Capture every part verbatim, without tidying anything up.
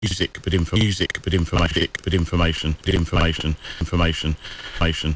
music, but info, music, but information, but information, but information, information, information.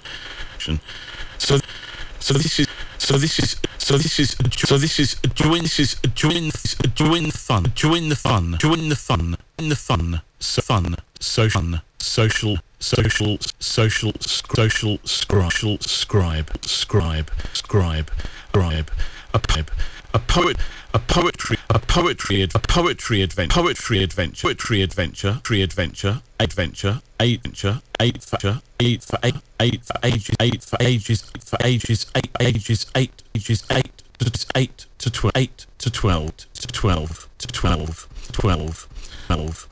So, so this is, so this is, so this is, so this is join, this is join, join the fun, join the fun, join the fun, in the fun, so fun, so fun, social, social, social, social, social, scribe, scribe, scribe, scribe, a poet, a poet, a poetry, a poetry, a poetry adventure, poetry adventure, poetry adventure, tree adventure, adventure, adventure, eight for eight for eight, eight for ages, eight for ages, eight for ages, eight ages, eight ages, eight to eight to twelve, eight to twelve, to twelve, to twelve, twelve, twelve.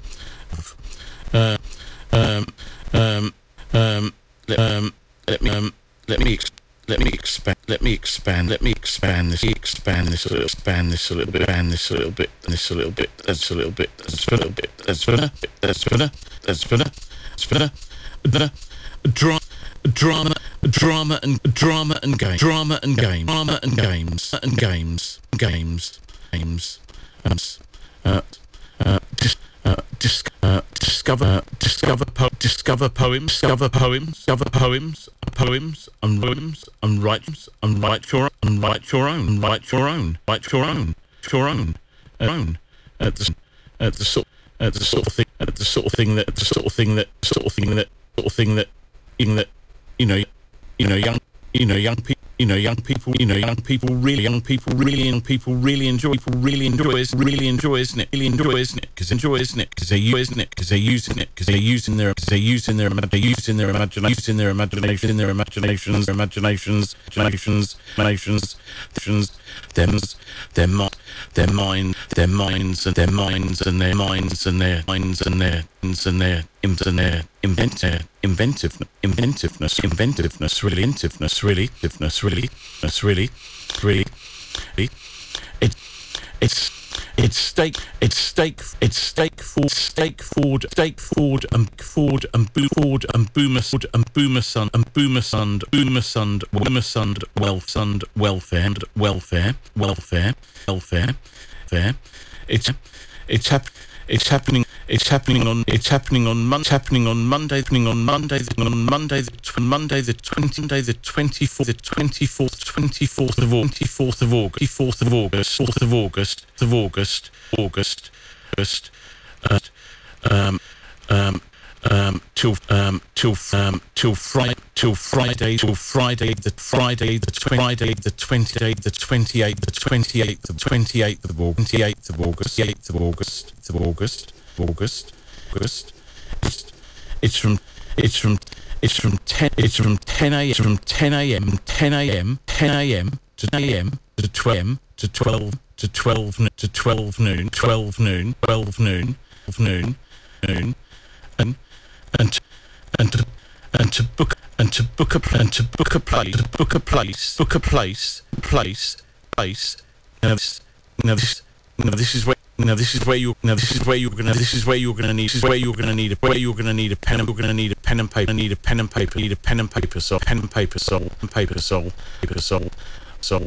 Uh, um, um, um, um, let me, um, let me. Let me expand. Let me expand. Let me expand this. Expand this a little. Expand this a little bit. Expand this a little bit. This a little bit. That's a little bit. That's a little bit. That's better. That's better. That's better. That's better. Better. Drama, drama, drama, and drama and game. Drama and game. Drama and games. And games. Games. Games. Games. Uh. Uh. Just. Uh, dis- uh, discover, uh, discover, po- discover poems, discover poems, discover poems, poems, and poems, and write, and write your, and write your own, write your own, write your own, your own, uh, own, at the, at the sort, at the sort of thing, at the sort of thing that, the sort of thing that, sort of thing that, sort of thing that, in that, you know, you know, young, you know, young people. You know, young people. You know, young people. Really, young people. Really, young people. Really enjoy. People really enjoy. Is really enjoy, isn't it? Really enjoy, isn't it? Because enjoy, isn't it? Because they use, isn't it? Because they're using it. Because they're using their. Because they're using their. They're using their imagination. Using their imagination. In their imaginations. Their imaginations. Imaginations. Imaginations. Imaginations. Them's. Their mind. Their mind. Their minds and their minds and their minds and their minds and their minds and their and their invent their inventiveness, inventiveness, inventiveness, really, inventiveness, really, inventiveness, really, that's really, really, really, it, it's, it's stake, it's stake, it's stake Ford, stake Ford, stake Ford, and Ford and Boo Ford and Boomer Ford and Boomer Son and Boomer Son, Boomer Son, Boomer Son, Wealth Son, welfare, welfare, welfare, welfare, fair. It's, it's hap, it's happening. It's happening on. It's happening on. Mon- it's happening on Monday. Happening on Monday. On Monday. The tw- Monday. The twenty. Monday. The twenty fourth. The twenty fourth. Twenty fourth of August. Twenty fourth of August. Twenty fourth of August. Fourth of August. Of August. August. August. Uh, um. Um. Um. Till. Um. Till. Um. Till Friday. Till Friday. Till Friday. The Friday. The Friday. The twenty eighth. The twenty eighth. The twenty eighth. The twenty eighth of August. Twenty eighth of August. The eighth of August. Of August. August, August. It's, it's from, it's from, it's from ten, it's from ten a m, from ten a m, ten a m, ten a m to a m to twelve m to twelve to twelve to twelve noon, twelve noon, twelve noon, twelve noon, noon, and and and to and to book and to book a and to book a place, to book a place, book a place, place, place. Now this, now this, now this is where. Now this is where you. Now this is where you're gonna. This is where you're gonna need. This is where you're gonna need a. Where you're gonna need a pen. You're gonna need a pen and paper. Need a pen and paper. Need a pen and paper. Soul. Pen and paper. Soul. And paper. Soul. Paper. Soul. Soul.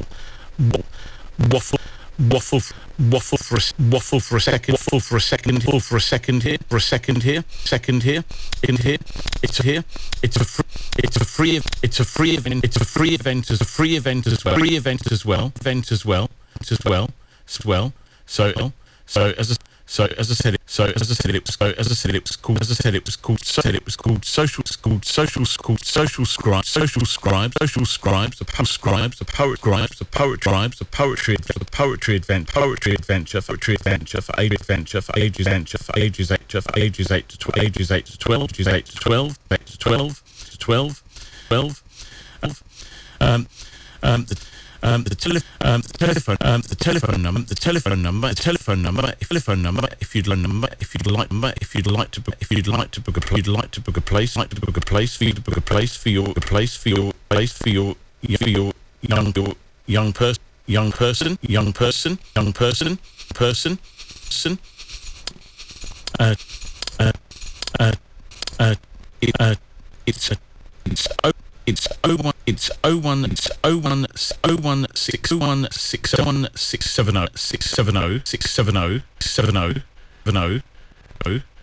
Waffle. Waffle. Waffle for a. Waffle for a second. Waffle for a second. Waffle for a second here. For a second here. Second here. In here. It's here. It's a. Free, it's a free. It's a free event. It's a free event. As a free event as well. Free event as well. Event as well. As well. As well. So. So as I, so as I said it so as I said it was so as I said it was called as I said it was called so said it was called social called social called social scribe social scribes social scribes the poet scribes the poet scribes the poet scribes the poetry the poetry advent poetry adventure poetry adventure for age adventure for ages adventure for ages eight for ages eight to twelve ages eight to twelve ages eight to twelve eight to twelve to twelve twelve um um the, Um, the, tele- um, the telephone, um, the telephone number, the telephone number, the telephone number, if telephone number, if you'd like number, if you'd like number, if you'd like to, book, if you'd like to book a, pl- you'd like to book a place, like to book a place for you to book a place for your, a place for your, place for your, for your young, your young person, young person, young person, young person, person, person. Uh, uh, uh, uh, it, uh, it's a, it's a. It's oh one. It's oh one. It's oh one. Oh one six oh one six oh one six seven oh six seven oh six seven oh seven oh seven oh.